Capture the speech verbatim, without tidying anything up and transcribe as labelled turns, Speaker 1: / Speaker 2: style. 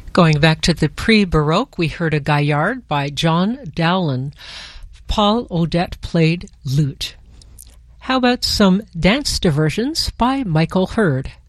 Speaker 1: Going back to the pre-Baroque, we heard a Gaillard by John Dowland. Paul Odette played lute. How about some dance diversions by Michael Hurd?